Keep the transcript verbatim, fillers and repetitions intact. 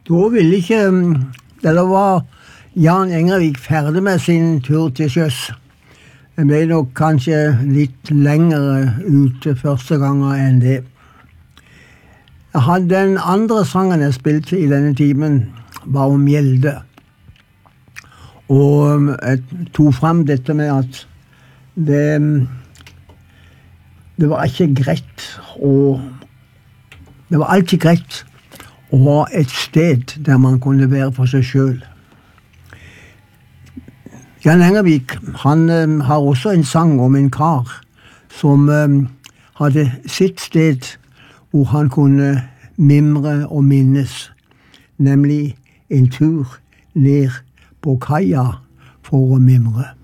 Da ville ikke, eller var Jan Engervik ferdig med sin tur til sjøs. Jeg ble nok kanskje litt lengre ute første gangen enn det. Jeg hadde den andre sangen jeg spilte i denne timen, var om Mjelde. Og jeg tog frem dette med at det, det var ikke greit å, det var alltid greit å ha et sted der man kunne være for seg selv. Jan Engervik, han um, har også en sang om en kar som um, hadde sitt sted hvor han kunne mimre og minnes, nemlig en tur ned på kaia for å mimre.